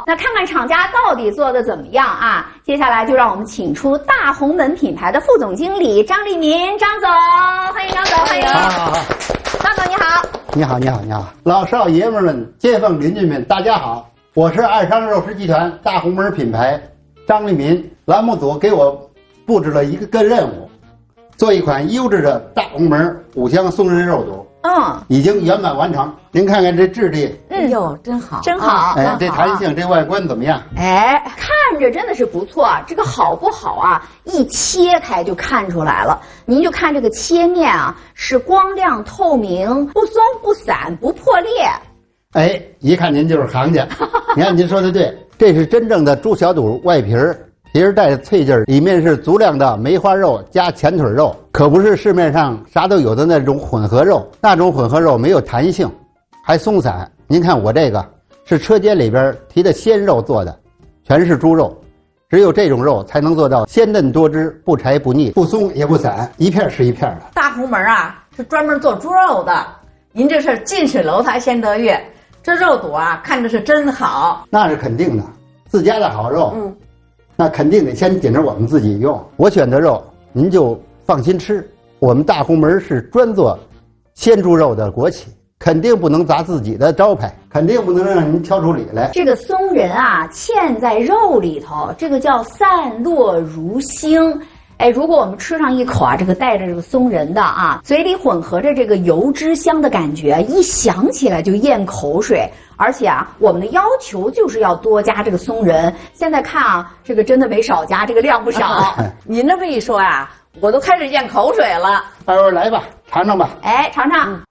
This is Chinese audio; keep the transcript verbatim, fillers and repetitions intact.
那看看厂家到底做的怎么样啊？接下来就让我们请出大红门品牌的副总经理张立民，张总，欢迎张总，欢迎。 好好好， 张总你好。 你好，你好，你好，老少爷们们、街坊邻居们，大家好，我是爱商肉食集团大红门品牌张立民。栏目组给我布置了一个个任务，做一款优质的大红门五香松仁肉肚。嗯，已经圆满完成。您看看这质地， 嗯哟，真好， 真好。 哎，这弹性，这外观怎么样？ 哎，看着真的是不错。这个好不好啊？一切开就看出来了。您就看这个切面啊，是光亮透明，不松不散，不破裂。 哎，一看您就是行家。你看您说的对，这是真正的猪小肚外皮儿。皮儿带脆劲儿，里面是足量的梅花肉加前腿肉，可不是市面上啥都有的那种混合肉。那种混合肉没有弹性，还松散。您看我这个是车间里边提的鲜肉做的，全是猪肉，只有这种肉才能做到鲜嫩多汁，不柴不腻，不松也不散，一片是一片的。 大红门啊是专门做猪肉的，您这是近水楼台先得月，这肉肚啊看着是真好。 那是肯定的，自家的好肉。 嗯。 那肯定得先紧着我们自己用。我选的肉，您就放心吃。我们大红门是专做鲜猪肉的国企，肯定不能砸自己的招牌，肯定不能让您挑出理来。 这个松仁啊，嵌在肉里头，这个叫散落如星。哎，如果我们吃上一口啊，这个带着这个松仁的啊，嘴里混合着这个油脂香的感觉，一想起来就咽口水。而且啊，我们的要求就是要多加这个松仁。现在看啊，这个真的没少加，这个量不少。 您这么一说啊，我都开始咽口水了。 二位来吧，尝尝吧。 哎，尝尝。嗯